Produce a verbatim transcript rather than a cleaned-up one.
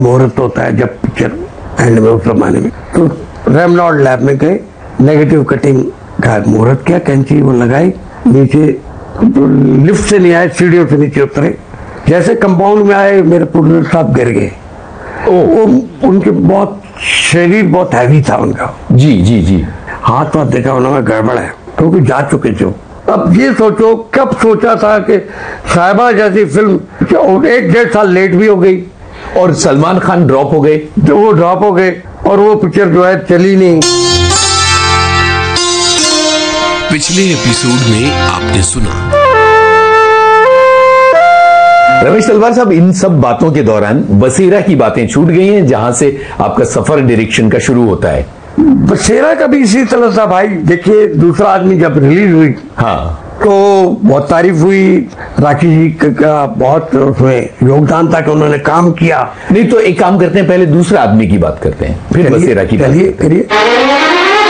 मुहूर्त होता है जब पिक्चर एंड में उस जमाने में, तो रेमनॉल्ड लैब में गए, नेगेटिव कटिंग का मुहूर्त किया, कैंची वो लगाई, नीचे तो लिफ्ट से नहीं आए, सीढ़ियों से नीचे उतरे, जैसे कंपाउंड में आए मेरे प्रोड्यूसर साहब गिर गए। वो उनके बहुत शरीर बहुत हैवी था उनका, जी जी जी, हाथ वाथ देखा उन्होंने गड़बड़ है, क्योंकि तो जा चुके थे। अब ये सोचो कब सोचा था कि साहिबा जैसी फिल्म एक डेढ़ साल लेट भी हो गई और सलमान खान ड्रॉप हो गए, तो वो ड्रॉप हो गए और वो पिक्चर जो है चली नहीं। पिछले एपिसोड में आपने सुना रमेश तलवार साहब, इन सब बातों के दौरान बसेरा की बातें छूट गई हैं, जहां से आपका सफर डायरेक्शन का शुरू होता है। बसेरा का भी इसी तरह था भाई। देखिए, दूसरा आदमी जब रिलीज हुई, हाँ, तो बहुत तारीफ हुई, राखी जी का बहुत उसमें योगदान था कि उन्होंने काम किया। नहीं तो एक काम करते हैं, पहले दूसरा आदमी की बात करते हैं, फिर बसेरा की बात करिए करिए।